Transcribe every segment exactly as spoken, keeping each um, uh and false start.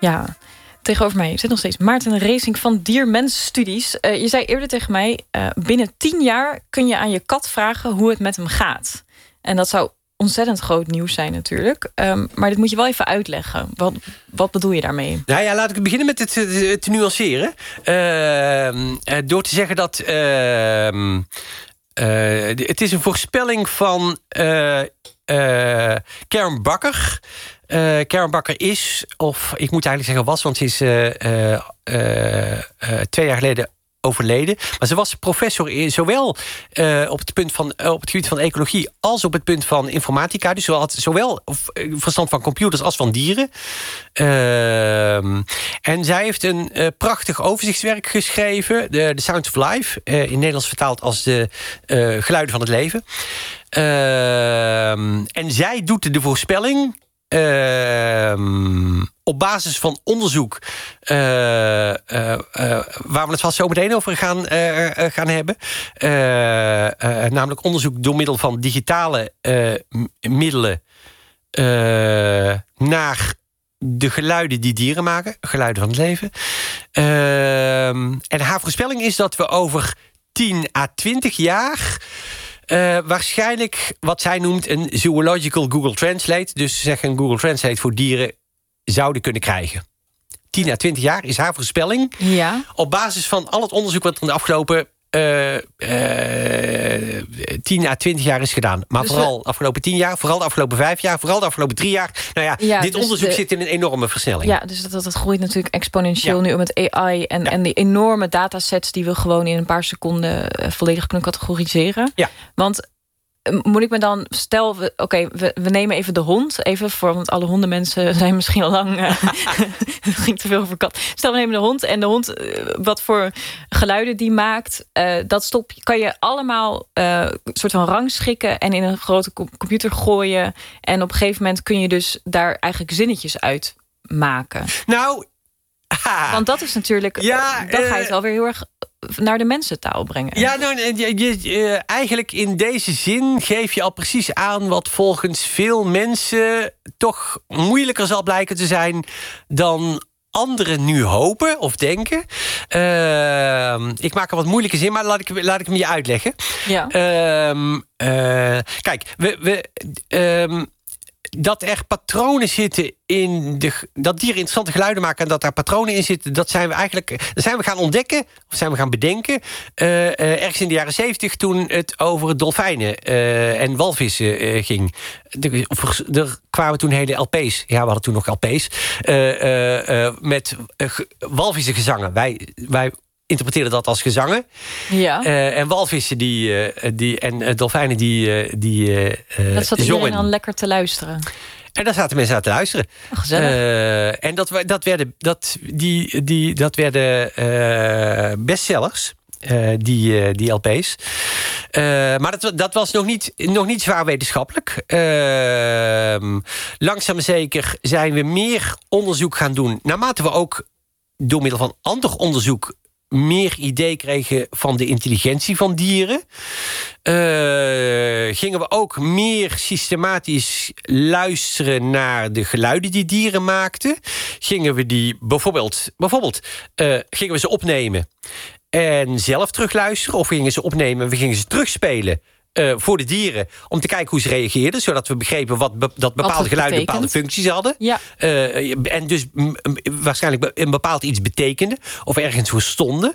Ja, tegenover mij zit nog steeds Maarten Reesink van Dier-Mens Studies. Uh, je zei eerder tegen mij, uh, binnen tien jaar kun je aan je kat vragen hoe het met hem gaat. En dat zou ontzettend groot nieuws zijn natuurlijk. Um, maar dit moet je wel even uitleggen. Wat, wat bedoel je daarmee? Nou ja, laat ik beginnen met het te, te nuanceren. Uh, uh, door te zeggen dat... Uh, uh, het is een voorspelling van uh, uh, Karen Bakker. Uh, Karen Bakker is, of ik moet eigenlijk zeggen was... want ze is uh, uh, uh, uh, twee jaar geleden overleden. Maar ze was professor in, zowel uh, op, het punt van, uh, op het gebied van ecologie... als op het punt van informatica. Dus ze had zowel verstand van computers als van dieren. Uh, en zij heeft een uh, prachtig overzichtswerk geschreven. De, The Sound of Life. Uh, in Nederlands vertaald als de uh, geluiden van het leven. Uh, en zij doet de voorspelling... Uh, op basis van onderzoek... Uh, uh, uh, waar we het vast zo meteen over gaan, uh, uh, gaan hebben. Uh, uh, namelijk onderzoek door middel van digitale uh, middelen... Uh, naar de geluiden die dieren maken. Geluiden van het leven. Uh, en haar voorspelling is dat we over tien à twintig jaar... Uh, waarschijnlijk wat zij noemt een zoological Google Translate. Dus zeg een Google Translate voor dieren zouden kunnen krijgen. tien à twintig jaar is haar voorspelling. Ja. Op basis van al het onderzoek wat er in de afgelopen uh, uh, tien à twintig jaar is gedaan. Maar dus vooral de afgelopen tien jaar, vooral de afgelopen vijf jaar... vooral de afgelopen drie jaar. Nou ja, ja dit dus onderzoek de, zit in een enorme versnelling. Ja, dus dat, dat groeit natuurlijk exponentieel ja. nu met A I... En, ja. en die enorme datasets die we gewoon in een paar seconden... Uh, volledig kunnen categoriseren. Ja. Want... Moet ik me dan, stel, oké, okay, we, we nemen even de hond. Even voor, want alle hondenmensen zijn misschien al lang... Uh, het ging te veel over kat. Stel, we nemen de hond en de hond, uh, wat voor geluiden die maakt... Uh, dat stop, kan je allemaal uh, soort van rangschikken... en in een grote computer gooien. En op een gegeven moment kun je dus daar eigenlijk zinnetjes uit maken. Nou... Ha. Want dat is natuurlijk... Ja, dan ga je het wel weer heel erg naar de mensentaal brengen. Ja, nou, je, je, je, eigenlijk in deze zin geef je al precies aan... wat volgens veel mensen toch moeilijker zal blijken te zijn... dan anderen nu hopen of denken. Uh, ik maak er wat moeilijke zin, maar laat ik, laat ik hem je uitleggen. Ja. Uh, uh, kijk, we... we uh, dat er patronen zitten in de... dat dieren interessante geluiden maken... en dat daar patronen in zitten... dat zijn we eigenlijk... dat zijn we gaan ontdekken... of zijn we gaan bedenken... Uh, uh, ergens in de jaren zeventig... toen het over dolfijnen uh, en walvissen uh, ging. Er, er kwamen toen hele L P's. Ja, we hadden toen nog L P's. Uh, uh, uh, met uh, walvissengezangen. Wij... wij interpreteerden dat als gezangen. Ja. Uh, en walvissen die, uh, die, en uh, dolfijnen die, uh, die uh, dat zat zongen. iedereen dan lekker te luisteren. En daar zaten mensen aan te luisteren. Oh, gezellig. Uh, en dat, dat werden, dat, die, die, dat werden uh, bestsellers. Uh, die, uh, die L P's. Uh, maar dat, dat was nog niet, nog niet zwaar wetenschappelijk. Uh, langzaam zeker zijn we meer onderzoek gaan doen. Naarmate we ook door middel van ander onderzoek meer idee kregen van de intelligentie van dieren. Uh, gingen we ook meer systematisch luisteren naar de geluiden die dieren maakten. Gingen we die bijvoorbeeld, bijvoorbeeld uh, gingen we ze opnemen en zelf terugluisteren, of gingen ze opnemen en we gingen ze terugspelen Uh, voor de dieren, om te kijken hoe ze reageerden, zodat we begrepen wat be- dat bepaalde geluiden bepaalde functies hadden. Ja. Uh, en dus m- m- waarschijnlijk een bepaald iets betekende, of ergens voor stonden.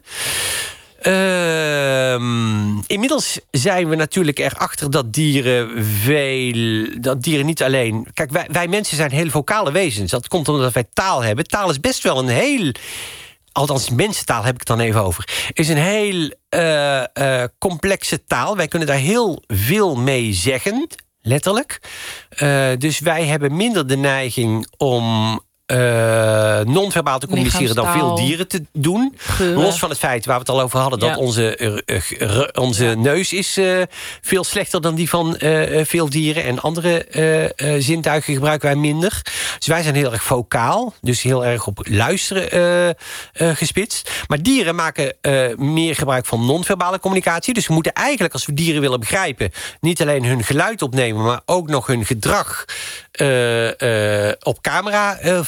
Uh, inmiddels zijn we natuurlijk erachter dat dieren veel... dat dieren niet alleen... Kijk, wij, wij mensen zijn heel vocale wezens. Dat komt omdat wij taal hebben. Taal is best wel een heel... althans mensentaal heb ik het dan even over... is een heel uh, uh, complexe taal. Wij kunnen daar heel veel mee zeggen, letterlijk. Uh, dus wij hebben minder de neiging om... Uh, non-verbaal te communiceren dan veel dieren te doen. Geuren. Los van het feit waar we het al over hadden... dat ja. onze, uh, uh, onze ja. neus is uh, veel slechter dan die van uh, veel dieren... en andere uh, uh, zintuigen gebruiken wij minder. Dus wij zijn heel erg vocaal. Dus heel erg op luisteren uh, uh, gespitst. Maar dieren maken uh, meer gebruik van non-verbale communicatie. Dus we moeten eigenlijk, als we dieren willen begrijpen... niet alleen hun geluid opnemen... maar ook nog hun gedrag uh, uh, op camera uh,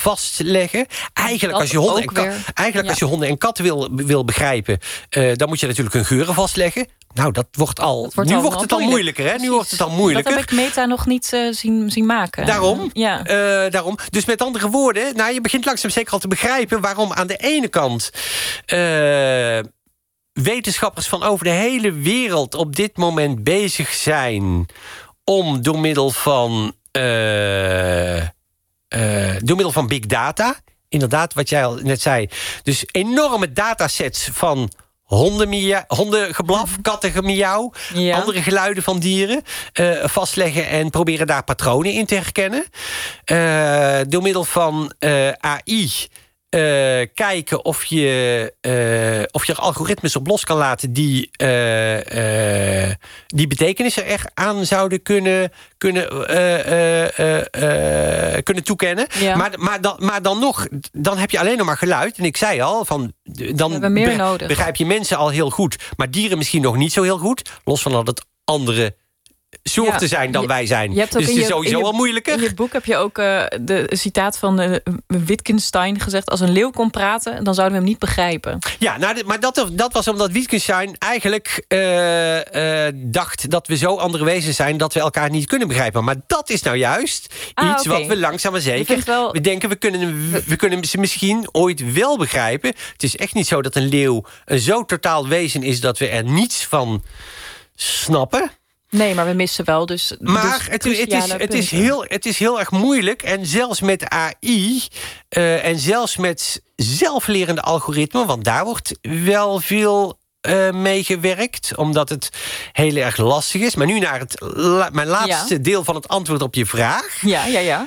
vastleggen. Eigenlijk, Dat als je, honden en, ka- weer, eigenlijk ja. als je honden en katten wil, wil begrijpen... Uh, dan moet je natuurlijk hun geuren vastleggen. Nou, dat wordt al... Dat wordt nu al wordt het al moeilijker, hè? Nu wordt het al moeilijker. Dat heb ik Meta nog niet uh, zien, zien maken. Daarom, ja. uh, daarom. Dus met andere woorden, nou, je begint langzaam zeker al te begrijpen... waarom aan de ene kant... Uh, wetenschappers van over de hele wereld op dit moment bezig zijn... om door middel van... Uh, uh, door middel van big data... inderdaad, wat jij al net zei... dus enorme datasets van... Honden, hondengeblaf, kattengemiauw, ja. andere geluiden van dieren uh, vastleggen en proberen daar patronen in te herkennen. Uh, door middel van uh, A I uh, kijken of je, uh, of je er algoritmes op los kan laten die, uh, uh, die betekenissen er aan zouden kunnen, kunnen, uh, uh, uh, uh, kunnen toekennen. Ja. Maar, maar, dan, maar dan nog, dan heb je alleen nog maar geluid. En ik zei al, van, dan meer be- nodig. begrijp je mensen al heel goed, maar dieren misschien nog niet zo heel goed. Los van dat het andere soorten ja, zijn dan je, wij zijn. Je hebt ook dus in het is je, sowieso je, al moeilijker. In je boek heb je ook uh, de citaat van uh, Wittgenstein gezegd... als een leeuw kon praten, dan zouden we hem niet begrijpen. Ja, nou, maar dat, dat was omdat Wittgenstein eigenlijk uh, uh, dacht... dat we zo andere wezens zijn dat we elkaar niet kunnen begrijpen. Maar dat is nou juist ah, iets okay. wat we langzaam maar zeker... Wel... we denken, we kunnen, we kunnen ze misschien ooit wel begrijpen. Het is echt niet zo dat een leeuw een zo totaal wezen is... dat we er niets van snappen... Nee, maar we missen wel dus... Maar dus het, het, is, het, is heel, het is heel erg moeilijk. En zelfs met A I uh, en zelfs met zelflerende algoritmen... want daar wordt wel veel uh, mee gewerkt... omdat het heel erg lastig is. Maar nu naar het la, mijn laatste ja. deel van het antwoord op je vraag. Ja, ja, ja.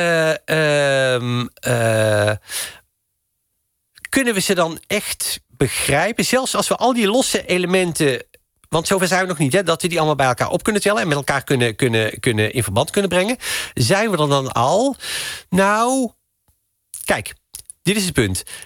Uh, uh, uh, kunnen we ze dan echt begrijpen? Zelfs als we al die losse elementen... Want zover zijn we nog niet, hè, dat we die allemaal bij elkaar op kunnen tellen... en met elkaar kunnen, kunnen, kunnen in verband kunnen brengen. Zijn we er dan al? Nou, kijk, dit is het punt. Uh,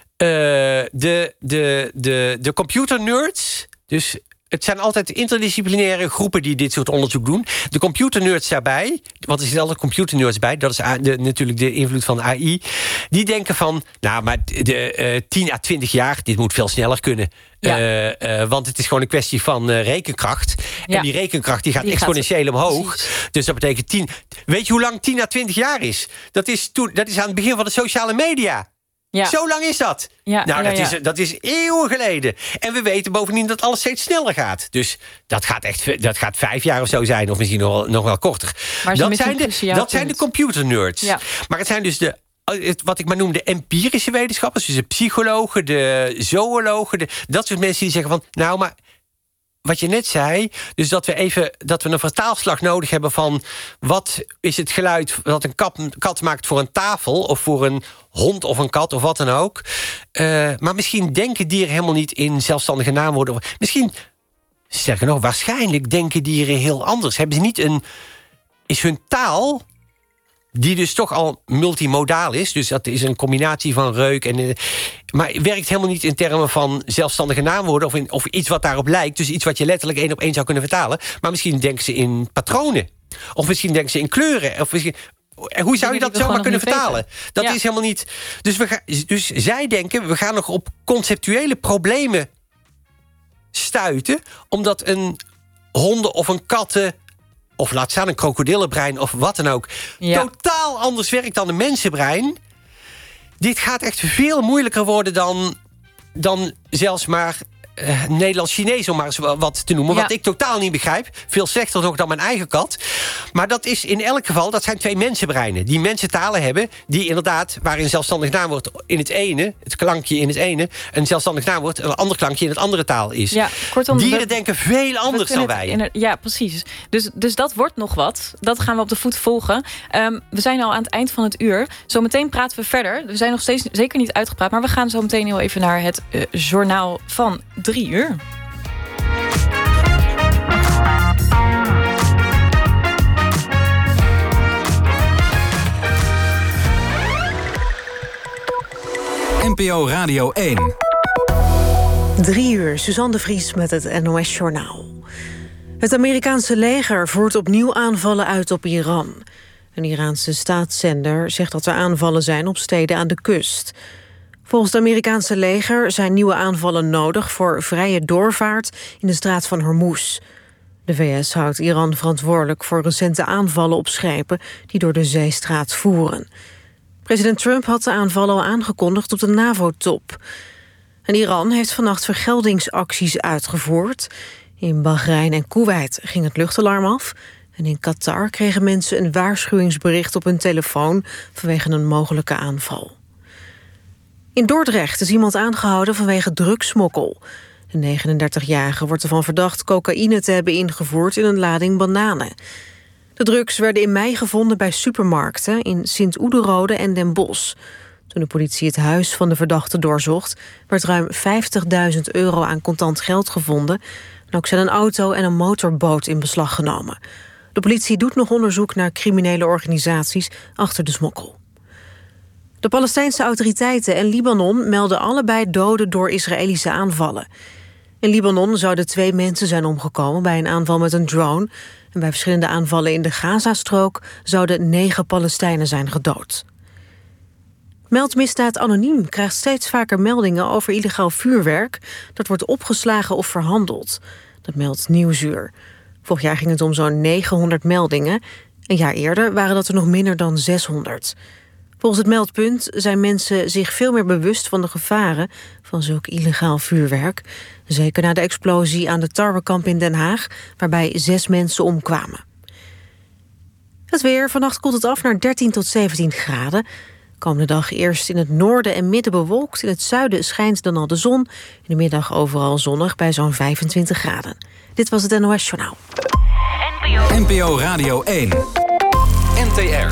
de, de, de, de computernerds... dus het zijn altijd interdisciplinaire groepen die dit soort onderzoek doen. De computernerds daarbij, want er zitten altijd computernerds bij... dat is de, natuurlijk de invloed van A I. Die denken van, nou, maar de uh, tien à twintig jaar... dit moet veel sneller kunnen... Ja. Uh, uh, want het is gewoon een kwestie van uh, rekenkracht. Ja. En die rekenkracht die gaat die exponentieel gaat... omhoog. Precies. Dus dat betekent tien... Weet je hoe lang tien à twintig jaar is? Dat is, toen, dat is aan het begin van de sociale media. Ja. Zo lang is dat. Ja, nou, dat, ja, ja. Is, dat is eeuwen geleden. En we weten bovendien dat alles steeds sneller gaat. Dus dat gaat echt dat gaat vijf jaar of zo zijn. Of misschien nog wel, nog wel korter. Maar dat zijn de, dat zijn de computernerds. Ja. Maar het zijn dus de... wat ik maar noem de empirische wetenschappers... dus de psychologen, de zoologen... De, dat soort mensen die zeggen van... nou, maar wat je net zei... dus dat we even dat we een vertaalslag nodig hebben van... wat is het geluid dat een kat, kat maakt voor een tafel... of voor een hond of een kat of wat dan ook. Uh, maar misschien denken dieren helemaal niet in zelfstandige naamwoorden. Misschien, sterker nog, waarschijnlijk denken dieren heel anders. Hebben ze niet een... is hun taal... die dus toch al multimodaal is. Dus dat is een combinatie van reuk en... Uh, maar werkt helemaal niet in termen van zelfstandige naamwoorden... Of, in, of iets wat daarop lijkt. Dus iets wat je letterlijk één op één zou kunnen vertalen. Maar misschien denken ze in patronen. Of misschien denken ze in kleuren. Of misschien, hoe zou je dat zomaar kunnen vertalen? Weten. Dat ja. is helemaal niet... Dus, we ga, dus zij denken, we gaan nog op conceptuele problemen stuiten... omdat een honden of een katten... of laat staan een krokodillenbrein of wat dan ook... Ja. totaal anders werkt dan een mensenbrein. Dit gaat echt veel moeilijker worden dan, dan zelfs maar... Uh, Nederlands-Chinees, om maar eens wat te noemen. Ja. Wat ik totaal niet begrijp. Veel slechter nog dan mijn eigen kat. Maar dat is in elk geval, dat zijn twee mensenbreinen. Die mensentalen hebben, die inderdaad... waarin zelfstandig naamwoord in het ene... het klankje in het ene... een zelfstandig naamwoord, een ander klankje in het andere taal is. Ja, kortom, dieren we, denken veel anders dan wij. In, ja, precies. Dus, dus dat wordt nog wat. Dat gaan we op de voet volgen. Um, we zijn al aan het eind van het uur. Zometeen praten we verder. We zijn nog steeds zeker niet uitgepraat... maar we gaan zo meteen heel even naar het uh, journaal van... drie uur. N P O Radio één. Drie uur, Suzanne de Vries met het N O S-journaal. Het Amerikaanse leger voert opnieuw aanvallen uit op Iran. Een Iraanse staatszender zegt dat er aanvallen zijn op steden aan de kust. Volgens het Amerikaanse leger zijn nieuwe aanvallen nodig voor vrije doorvaart in de straat van Hormuz. De V S houdt Iran verantwoordelijk voor recente aanvallen op schepen die door de zeestraat voeren. President Trump had de aanvallen al aangekondigd op de NAVO-top. En Iran heeft vannacht vergeldingsacties uitgevoerd. In Bahrein en Koeweit ging het luchtalarm af. En in Qatar kregen mensen een waarschuwingsbericht op hun telefoon vanwege een mogelijke aanval. In Dordrecht is iemand aangehouden vanwege drugsmokkel. De negenendertigjarige wordt ervan verdacht cocaïne te hebben ingevoerd in een lading bananen. De drugs werden in mei gevonden bij supermarkten in Sint-Oederode en Den Bosch. Toen de politie het huis van de verdachte doorzocht, werd ruim vijftigduizend euro aan contant geld gevonden. En ook zijn een auto en een motorboot in beslag genomen. De politie doet nog onderzoek naar criminele organisaties achter de smokkel. De Palestijnse autoriteiten en Libanon melden allebei doden door Israëlische aanvallen. In Libanon zouden twee mensen zijn omgekomen bij een aanval met een drone. En bij verschillende aanvallen in de Gazastrook zouden negen Palestijnen zijn gedood. Meldmisdaad Anoniem krijgt steeds vaker meldingen over illegaal vuurwerk dat wordt opgeslagen of verhandeld. Dat meldt Nieuwsuur. Vorig jaar ging het om zo'n negenhonderd meldingen. Een jaar eerder waren dat er nog minder dan zeshonderd. Volgens het meldpunt zijn mensen zich veel meer bewust van de gevaren van zulk illegaal vuurwerk. Zeker na de explosie aan de tarwekamp in Den Haag, waarbij zes mensen omkwamen. Het weer. Vannacht koelt het af naar dertien tot zeventien graden. Komende dag eerst in het noorden en midden bewolkt. In het zuiden schijnt dan al de zon. In de middag overal zonnig bij zo'n vijfentwintig graden. Dit was het N O S Journaal. N P O Radio één. N T R.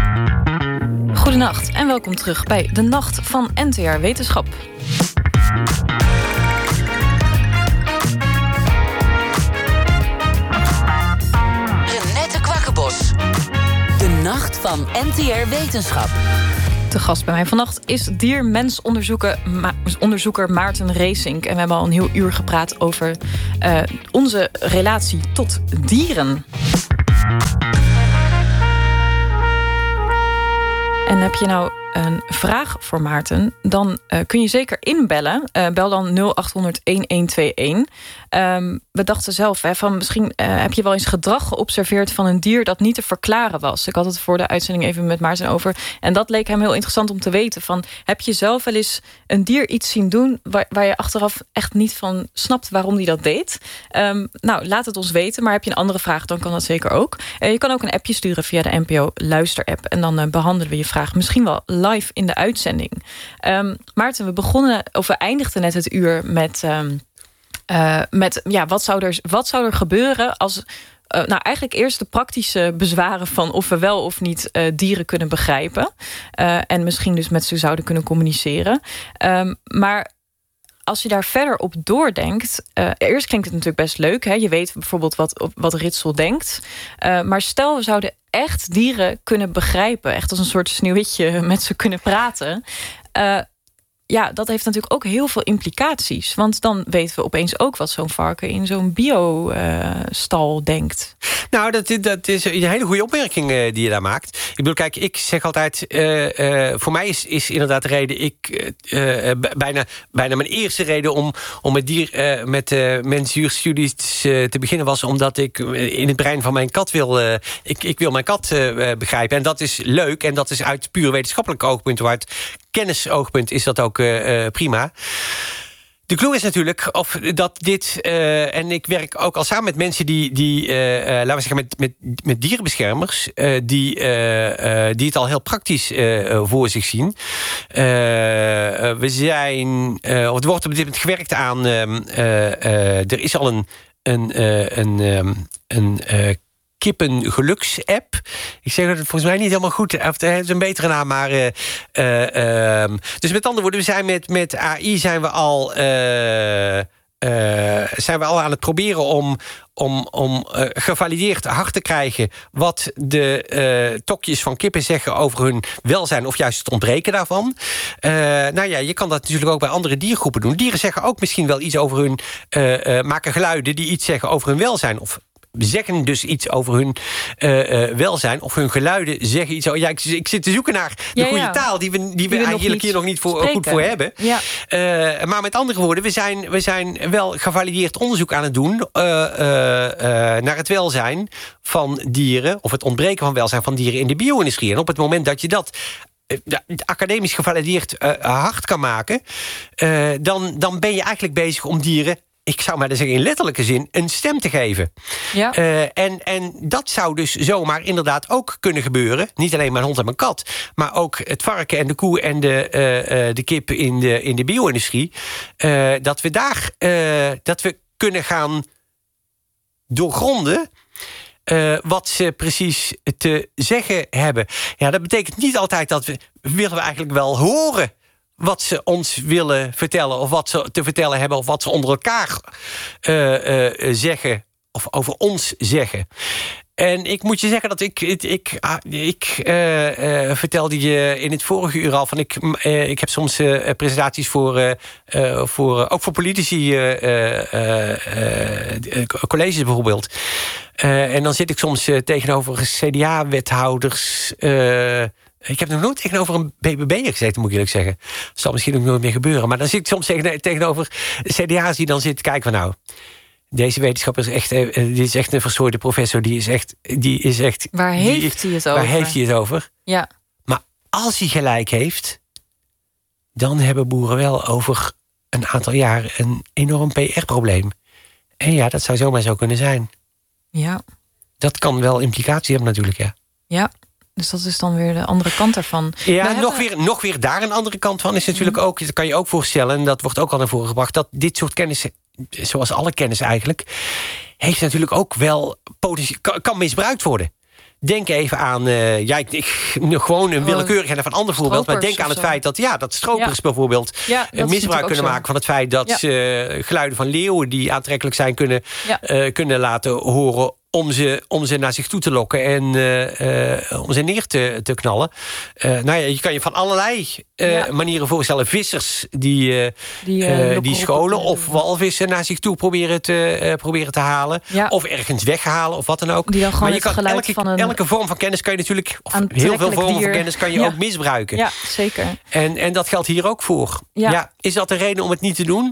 Goedenacht en welkom terug bij de Nacht van N T R Wetenschap. Renette Kwakkenbos. De Nacht van N T R Wetenschap. De gast bij mij vannacht is dier-mens-onderzoeker Ma- onderzoeker Maarten Reesink. En we hebben al een heel uur gepraat over uh, onze relatie tot dieren. En heb je nou een vraag voor Maarten, dan uh, kun je zeker inbellen. Uh, bel dan nul acht honderd, een een twee een. Um, we dachten zelf, hè, van misschien uh, heb je wel eens gedrag geobserveerd van een dier dat niet te verklaren was. Ik had het voor de uitzending even met Maarten over. En dat leek hem heel interessant om te weten. Van, heb je zelf wel eens een dier iets zien doen waar, waar je achteraf echt niet van snapt waarom die dat deed? Um, nou, laat het ons weten. Maar heb je een andere vraag, dan kan dat zeker ook. Uh, je kan ook een appje sturen via de N P O Luister-app. En dan uh, behandelen we je vraag misschien wel live in de uitzending. Um, Maarten, we begonnen, of we eindigden net het uur met, um, uh, met ja, wat zou er, wat zou er gebeuren als, uh, nou eigenlijk eerst de praktische bezwaren van of we wel of niet uh, dieren kunnen begrijpen. Uh, en misschien dus met ze zouden kunnen communiceren. Um, maar als je daar verder op doordenkt, Uh, eerst klinkt het natuurlijk best leuk. Hè? Je weet bijvoorbeeld wat, wat Ritsel denkt. Uh, maar stel, we zouden echt dieren kunnen begrijpen. Echt als een soort sneeuwwitje met ze kunnen praten. Uh, ja, dat heeft natuurlijk ook heel veel implicaties. Want dan weten we opeens ook wat zo'n varken in zo'n biostal uh, denkt. Nou, dat, dat is een hele goede opmerking uh, die je daar maakt. Ik bedoel, kijk, ik zeg altijd, Uh, uh, voor mij is, is inderdaad de reden, ik, uh, bijna, bijna mijn eerste reden om, om met dier, uh, met uh, mens-dierstudies uh, te beginnen was omdat ik in het brein van mijn kat wil, uh, ik, ik wil mijn kat uh, begrijpen. En dat is leuk en dat is uit puur wetenschappelijk oogpunt, uit kennisoogpunt is dat ook uh, uh, prima. De clue is natuurlijk of dat dit, uh, en ik werk ook al samen met mensen die, die uh, uh, laten we zeggen, met, met, met dierenbeschermers, uh, die, uh, uh, die het al heel praktisch uh, voor zich zien. Uh, uh, we zijn, uh, het wordt op dit moment gewerkt aan, uh, uh, uh, er is al een, een, uh, een, um, een uh, kippengeluksapp. Ik zeg het volgens mij niet helemaal goed. Het is een betere naam, maar Uh, uh, um, dus met andere woorden, we zijn met, met A I zijn we al Uh, uh, zijn we al aan het proberen om, om, om uh, gevalideerd hard te krijgen wat de uh, tokjes van kippen zeggen over hun welzijn of juist het ontbreken daarvan. Uh, nou ja, je kan dat natuurlijk ook bij andere diergroepen doen. Dieren zeggen ook misschien wel iets over hun, uh, uh, maken geluiden die iets zeggen over hun welzijn of zeggen dus iets over hun uh, uh, welzijn. Of hun geluiden zeggen iets over... Ja, ik, ik zit te zoeken naar de ja, goede ja. taal... die we, die we, die we eigenlijk hier nog niet voor, goed voor hebben. Ja. Uh, maar met andere woorden, we zijn, we zijn wel gevalideerd onderzoek aan het doen... Uh, uh, uh, naar het welzijn van dieren... of het ontbreken van welzijn van dieren in de bio-industrie. En op het moment dat je dat... academisch gevalideerd uh, hard kan maken... Uh, dan, dan ben je eigenlijk bezig om dieren... ik zou maar zeggen in letterlijke zin... een stem te geven. Ja. Uh, en, en dat zou dus zomaar inderdaad ook kunnen gebeuren. Niet alleen mijn hond en mijn kat... maar ook het varken en de koe en de, uh, uh, de kip in de, in de bio-industrie... Uh, dat we daar uh, dat we kunnen gaan doorgronden... Uh, wat ze precies te zeggen hebben. Ja, dat betekent niet altijd dat we... willen we eigenlijk wel horen wat ze ons willen vertellen... of wat ze te vertellen hebben... of wat ze onder elkaar uh, uh, zeggen... of over ons zeggen. En ik moet je zeggen dat ik... ik, ik, ik uh, uh, vertelde je in het vorige uur al... van ik, uh, ik heb soms uh, presentaties voor... Uh, uh, voor uh, ook voor politici... Uh, uh, uh, colleges bijvoorbeeld... Uh, en dan zit ik soms uh, tegenover C D A-wethouders. Uh, ik heb nog nooit tegenover een B B B'er gezeten, moet ik eerlijk zeggen. Dat zal misschien ook nooit meer gebeuren. Maar dan zit ik soms tegen, tegenover C D A's die dan zitten kijken van... nou, deze wetenschapper is echt, uh, die is echt een verstoorde professor. Die is echt... Die is echt waar die, heeft hij het over? Waar heeft hij het over? Ja. Maar als hij gelijk heeft... dan hebben boeren wel over een aantal jaar... een enorm P R-probleem. En ja, dat zou zomaar zo kunnen zijn. Ja. Dat kan wel implicaties hebben natuurlijk, ja. Ja, dus dat is dan weer de andere kant ervan. Ja, hebben... nog, weer, nog weer daar een andere kant van is natuurlijk mm. ook... dat kan je ook voorstellen, en dat wordt ook al naar voren gebracht... dat dit soort kennis, zoals alle kennis eigenlijk... heeft natuurlijk ook wel potentie, kan, kan misbruikt worden. Denk even aan, uh, ja, ik, ik, gewoon een willekeurig en even een ander voorbeeld... maar denk aan het feit dat, ja, dat stropers ja. bijvoorbeeld... Ja, misbruik kunnen zo. maken van het feit dat ja. ze uh, geluiden van leeuwen... die aantrekkelijk zijn, kunnen, ja. uh, kunnen laten horen... Om ze, om ze naar zich toe te lokken en uh, uh, om ze neer te, te knallen. Uh, nou ja, je kan je van allerlei uh, ja. manieren voorstellen. Vissers die, uh, die, uh, uh, die scholen of walvissen naar zich toe proberen te, uh, proberen te halen. Ja. Of ergens weghalen of wat dan ook. Die dan maar je kan elke, van een elke vorm van kennis kan je natuurlijk... of heel veel vormen dier. van kennis kan je ja. ook misbruiken. Ja, zeker. En, en dat geldt hier ook voor. Ja. Ja, is dat een reden om het niet te doen?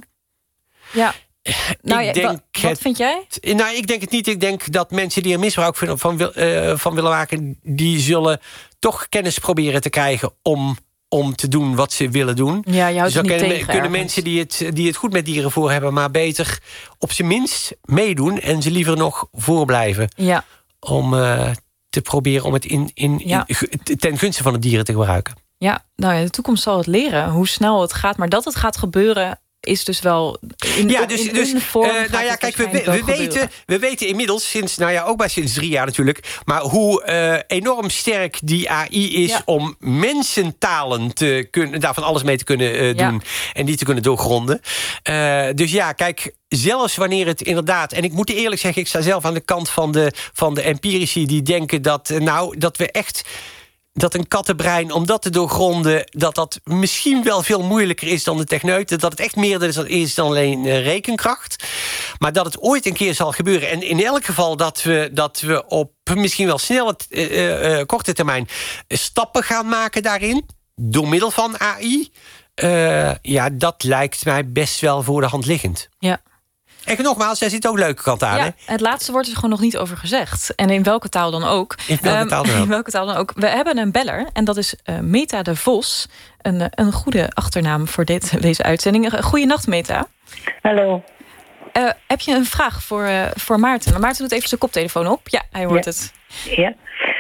Ja. Nou, ik ja, denk wat, wat het, vind jij? Nou, ik denk het niet. Ik denk dat mensen die er misbruik van, van, uh, van willen maken... die zullen toch kennis proberen te krijgen... om, om te doen wat ze willen doen. Ja, je houdt dus dan het niet kunnen, tegen kunnen mensen die het, die het goed met dieren voor hebben... maar beter op zijn minst meedoen... en ze liever nog voorblijven. Ja. Om uh, te proberen om het in, in, ja. in, ten gunste van de dieren te gebruiken. Ja, nou ja, de toekomst zal het leren hoe snel het gaat. Maar dat het gaat gebeuren... is dus wel in, ja, dus, in dus, een vorm. Uh, nou ja, kijk, we, we, weten, we weten inmiddels sinds, nou ja, ook bij sinds drie jaar natuurlijk, maar hoe uh, enorm sterk die A I is ja. om mensentalen te kunnen, daarvan alles mee te kunnen uh, doen ja. en die te kunnen doorgronden. Uh, dus ja, kijk, zelfs wanneer het inderdaad, en ik moet eerlijk zeggen, ik sta zelf aan de kant van de, van de empirici die denken dat, uh, nou, dat we echt. Dat een kattenbrein, om dat te doorgronden... dat dat misschien wel veel moeilijker is dan de techneuten. Dat het echt meer is dan alleen uh, rekenkracht. Maar dat het ooit een keer zal gebeuren. En in elk geval dat we, dat we op misschien wel snelle, uh, uh, korte termijn... stappen gaan maken daarin. Door middel van A I. Uh, ja, dat lijkt mij best wel voor de hand liggend. Ja. En nogmaals, daar zit ook leuke kant aan. Ja, hè? Het laatste woord is gewoon nog niet over gezegd. En in welke taal dan ook. In welke, um, taal, dan ook. In welke taal dan ook. We hebben een beller en dat is uh, Meta de Vos. Een, een goede achternaam voor dit, deze uitzending. Goeienacht, Meta. Hallo. Uh, heb je een vraag voor, uh, voor Maarten? Maarten doet even zijn koptelefoon op. Ja, hij hoort ja. het. Ja.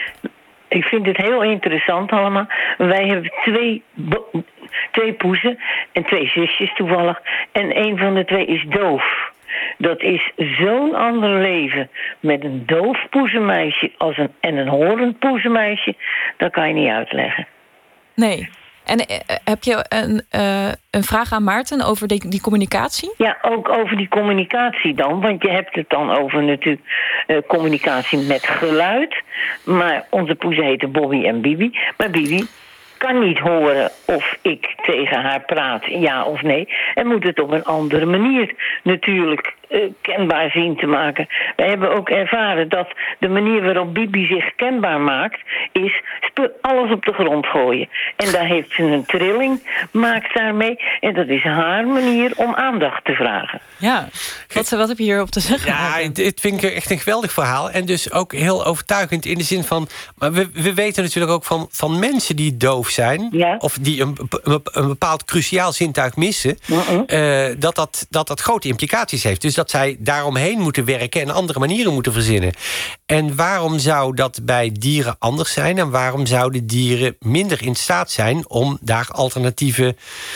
Ik vind het heel interessant allemaal. Wij hebben twee, twee poezen en twee zusjes toevallig. En een van de twee is doof. Dat is zo'n ander leven met een doof poezenmeisje als een, en een horend poezenmeisje. Dat kan je niet uitleggen. Nee. En uh, heb je een, uh, een vraag aan Maarten over die, die communicatie? Ja, ook over die communicatie dan. Want je hebt het dan over natuurlijk uh, communicatie met geluid. Maar onze poezen heten Bobby en Bibi. Maar Bibi kan niet horen of ik tegen haar praat, ja of nee. En moet het op een andere manier natuurlijk uh, kenbaar zien te maken. Wij hebben ook ervaren dat de manier waarop Bibi zich kenbaar maakt, is alles op de grond gooien. En daar heeft ze een trilling, maakt daarmee. En dat is haar manier om aandacht te vragen. Ja, wat, wat heb je hierop te zeggen? Ja, dit vind ik echt een geweldig verhaal. En dus ook heel overtuigend in de zin van... Maar we, we weten natuurlijk ook van, van mensen die doof zijn... Ja. Of die een, een bepaald cruciaal zintuig missen... Uh-uh. Uh, dat, dat, dat dat grote implicaties heeft. Dus dat zij daaromheen moeten werken... en andere manieren moeten verzinnen. En waarom zou dat bij dieren anders zijn? En waarom zouden dieren minder in staat zijn... om daar alternatieve...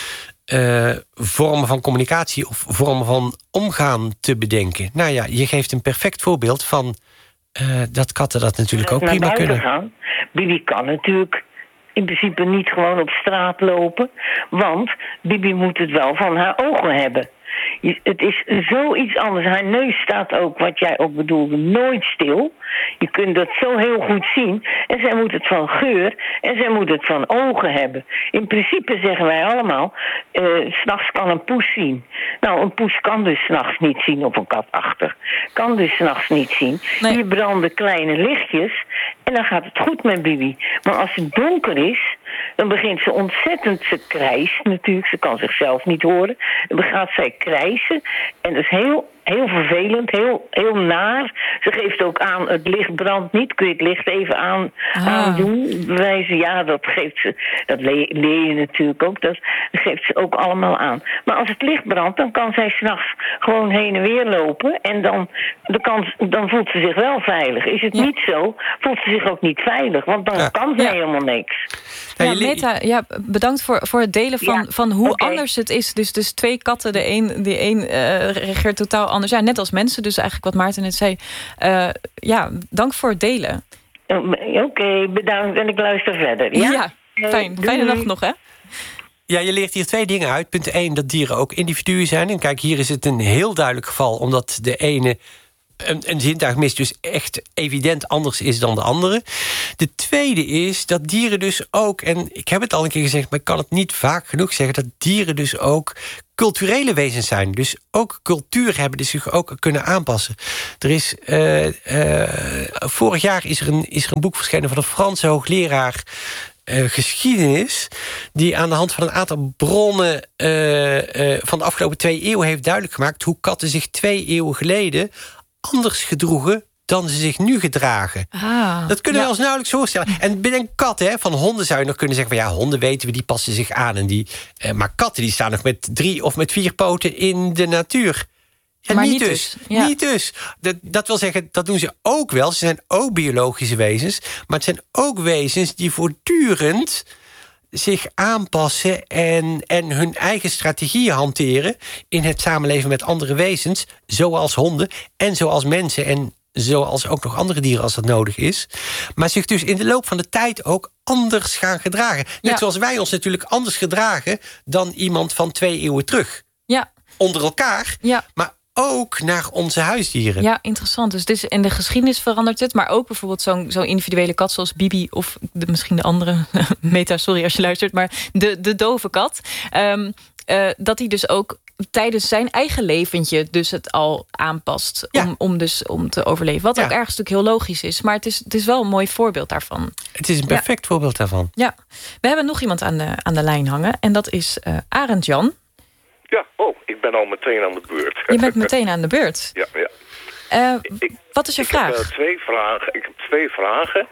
Uh, vormen van communicatie of vormen van omgaan te bedenken. Nou ja, je geeft een perfect voorbeeld van uh, dat katten dat natuurlijk ook prima kunnen. Gaan. Bibi kan natuurlijk in principe niet gewoon op straat lopen, want Bibi moet het wel van haar ogen hebben. Je, het is zoiets anders. Haar neus staat ook, wat jij ook bedoelde, nooit stil. Je kunt dat zo heel goed zien. En zij moet het van geur en zij moet het van ogen hebben. In principe zeggen wij allemaal, uh, 's nachts kan een poes zien. Nou, een poes kan dus 's nachts niet zien, of een kat achter. Kan dus 's nachts niet zien. Nee. Hier branden kleine lichtjes en dan gaat het goed met Bibi. Maar als het donker is, dan begint ze ontzettend, ze krijst natuurlijk. Ze kan zichzelf niet horen. Dan gaat zij krijsen. En dat is heel, heel vervelend, heel, heel naar. Ze geeft ook aan, het licht brandt niet. Kun je het licht even aan, ah. aandoen? Bewijzen, ja, dat geeft ze. Dat leer, leer je natuurlijk ook. Dat geeft ze ook allemaal aan. Maar als het licht brandt, dan kan zij 's nachts gewoon heen en weer lopen. En dan, dan, kan, dan voelt ze zich wel veilig. Is het ja. niet zo, voelt ze zich ook niet veilig. Want dan ja. kan zij ja. helemaal niks. Ja, Meta, ja, bedankt voor, voor het delen van, ja, van hoe okay. anders het is. Dus, dus twee katten, de een, die een uh, reageert totaal anders. Ja, net als mensen, dus eigenlijk wat Maarten net zei. Uh, ja, dank voor het delen. Oké, okay, bedankt en ik luister verder. Ja, ja fijn. Uh, Fijne nacht nog, hè? Ja, je leert hier twee dingen uit. Punt één, dat dieren ook individuen zijn. En kijk, hier is het een heel duidelijk geval, omdat de ene... Een, een zintuig mist dus echt evident anders is dan de andere. De tweede is dat dieren dus ook... en ik heb het al een keer gezegd, maar ik kan het niet vaak genoeg zeggen... dat dieren dus ook culturele wezens zijn. Dus ook cultuur hebben, die zich ook kunnen aanpassen. Er is... Uh, uh, vorig jaar is er, een, is er een boek verschenen van een Franse hoogleraar... Uh, geschiedenis, die aan de hand van een aantal bronnen... Uh, uh, van de afgelopen twee eeuwen heeft duidelijk gemaakt... hoe katten zich twee eeuwen geleden... anders gedroegen dan ze zich nu gedragen. Ah, dat kunnen ja. we ons nauwelijks voorstellen. En binnen katten, hè, van honden zou je nog kunnen zeggen... van ja, honden weten we, die passen zich aan. En die, eh, maar katten die staan nog met drie of met vier poten in de natuur. Ja, maar niet, niet dus. dus. Ja. Niet dus. Dat, dat wil zeggen, dat doen ze ook wel. Ze zijn ook biologische wezens. Maar het zijn ook wezens die voortdurend... zich aanpassen en, en hun eigen strategieën hanteren... in het samenleven met andere wezens, zoals honden... en zoals mensen en zoals ook nog andere dieren als dat nodig is. Maar zich dus in de loop van de tijd ook anders gaan gedragen. Net ja. zoals wij ons natuurlijk anders gedragen... dan iemand van twee eeuwen terug. Ja. Onder elkaar, ja. maar ook naar onze huisdieren. Ja, interessant. Dus het is, in de geschiedenis verandert het... maar ook bijvoorbeeld zo'n zo'n individuele kat zoals Bibi... of de, misschien de andere, Meta, sorry als je luistert... maar de, de dove kat, um, uh, dat hij dus ook tijdens zijn eigen leventje... dus het al aanpast ja. om, om, dus, om te overleven. Wat ja. ook ergens natuurlijk heel logisch is. Maar het is, het is wel een mooi voorbeeld daarvan. Het is een perfect ja. voorbeeld daarvan. Ja. We hebben nog iemand aan de, aan de lijn hangen... en dat is uh, Arend Jan. Ja, oh, ik ben al meteen aan de beurt. Je bent meteen aan de beurt. Ja, ja. Uh, ik, wat is je ik vraag? Heb, uh, twee vragen. Ik heb twee vragen.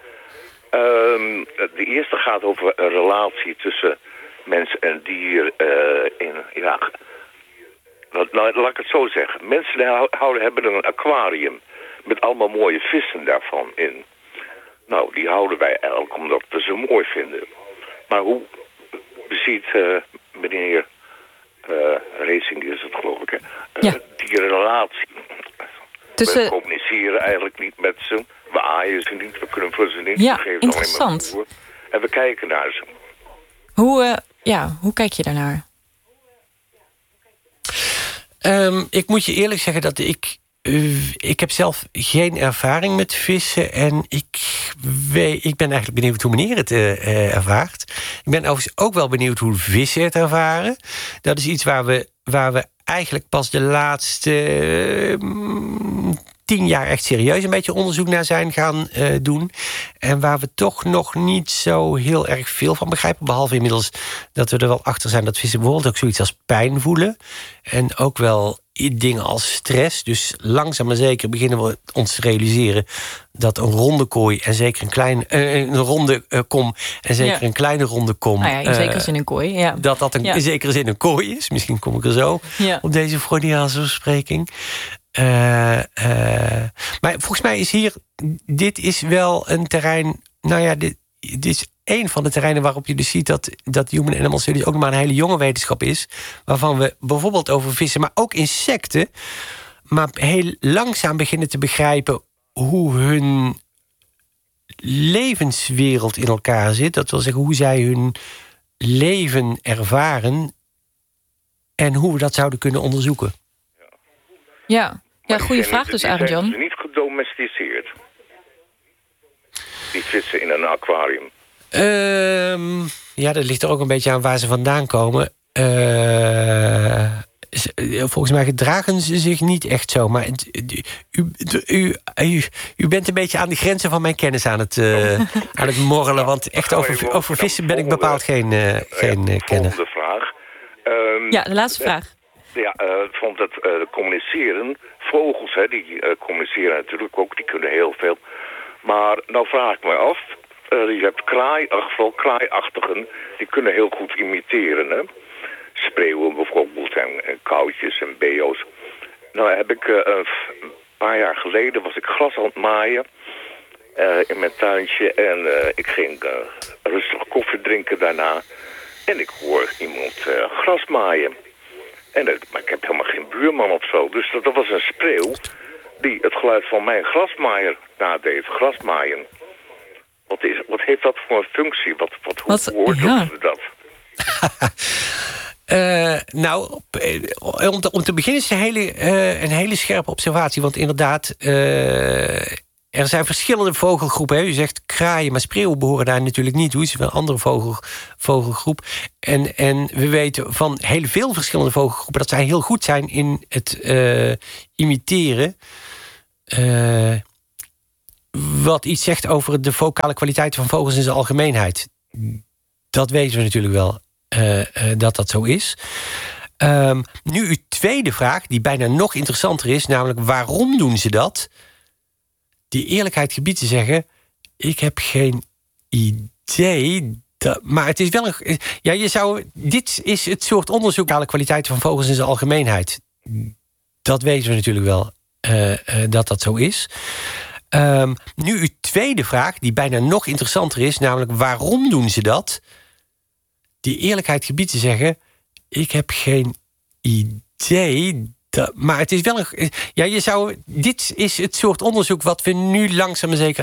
Um, de eerste gaat over een relatie tussen mens en dier. Uh, in, ja, laat, laat ik het zo zeggen. Mensen houden, hebben een aquarium met allemaal mooie vissen daarvan in. Nou, die houden wij eigenlijk omdat we ze mooi vinden. Maar hoe ziet uh, meneer... Uh, racing is het, geloof ik, hè? Uh, ja. Die relatie. Tussen... We communiceren eigenlijk niet met ze. We aaien ze niet, we kunnen voor ze niet. Ja, we geven interessant. Alleen maar en we kijken naar ze. Hoe, uh, ja, hoe kijk je daarnaar? Um, ik moet je eerlijk zeggen dat ik Uh, ik heb zelf geen ervaring met vissen. En ik, weet, ik ben eigenlijk benieuwd hoe meneer het uh, uh, ervaart. Ik ben overigens ook wel benieuwd hoe vissen het ervaren. Dat is iets waar we, waar we eigenlijk pas de laatste uh, tien jaar echt serieus een beetje onderzoek naar zijn gaan uh, doen. En waar we toch nog niet zo heel erg veel van begrijpen. Behalve inmiddels dat we er wel achter zijn dat vissen bijvoorbeeld ook zoiets als pijn voelen. En ook wel dingen als stress. Dus langzaam maar zeker beginnen we ons te realiseren dat een ronde kooi en zeker een kleine uh, een ronde uh, kom en zeker ja. een kleine ronde kom. Nou ja, in zekere uh, zin een kooi. Ja. Dat dat een, ja. in zekere zin een kooi is. Misschien kom ik er zo ja. op deze Freudiaanse verspreking. Uh, uh, maar volgens mij is hier, dit is wel een terrein, nou ja, dit, dit is een van de terreinen waarop je dus ziet dat, dat Human Animal Studies ook nog maar een hele jonge wetenschap is, waarvan we bijvoorbeeld over vissen, maar ook insecten, maar heel langzaam beginnen te begrijpen hoe hun levenswereld in elkaar zit. Dat wil zeggen hoe zij hun leven ervaren en hoe we dat zouden kunnen onderzoeken. Ja, ja, goede vraag dus, Arend Jan. Die zijn niet gedomesticeerd. Die vissen in een aquarium. Uh, ja, dat ligt er ook een beetje aan waar ze vandaan komen. Uh, volgens mij gedragen ze zich niet echt zo. Maar u, u, u, u bent een beetje aan de grenzen van mijn kennis aan het, uh, aan het morrelen. Want echt over, over vissen ben ik bepaald geen, uh, geen uh, kenner. Volgende vraag. Um, ja, de laatste vraag. Ja, uh, vond dat uh, communiceren, vogels, hè, die uh, communiceren natuurlijk ook, die kunnen heel veel. Maar nou vraag ik me af, uh, je hebt kraai, vooral kraaiachtigen, die kunnen heel goed imiteren, hè. Spreeuwen bijvoorbeeld en, en koutjes en beo's. Nou heb ik uh, een paar jaar geleden was ik gras aan het maaien uh, in mijn tuintje en uh, ik ging uh, rustig koffie drinken daarna en ik hoor iemand uh, gras maaien. En dat, maar ik heb helemaal geen buurman of zo. Dus dat, dat was een spreeuw die het geluid van mijn grasmaaier nadeed. Grasmaaien. Wat, is, wat heeft dat voor een functie? Wat, wat, hoe wat, beoordeelt ja. dat? uh, nou, om te, om te beginnen is het een hele, uh, een hele scherpe observatie. Want inderdaad, uh, er zijn verschillende vogelgroepen. Hè. U zegt kraaien, maar spreeuwen behoren daar natuurlijk niet toe. Het is een andere vogel, vogelgroep. En, en we weten van heel veel verschillende vogelgroepen dat zij heel goed zijn in het uh, imiteren. Uh, wat iets zegt over de vocale kwaliteiten van vogels in zijn algemeenheid. Dat weten we natuurlijk wel uh, uh, dat dat zo is. Um, nu uw tweede vraag, die bijna nog interessanter is, namelijk waarom doen ze dat? Die eerlijkheid gebied te zeggen, ik heb geen idee. Dat, maar het is wel een. Ja, je zou. Dit is het soort onderzoek naar de kwaliteiten van vogels in zijn algemeenheid. Dat weten we natuurlijk wel uh, uh, dat dat zo is. Um, nu uw tweede vraag, die bijna nog interessanter is, namelijk waarom doen ze dat? Die eerlijkheid gebied te zeggen, ik heb geen idee. Dat, maar het is wel een. Ja, je zou. Dit is het soort onderzoek wat we nu langzaam maar zeker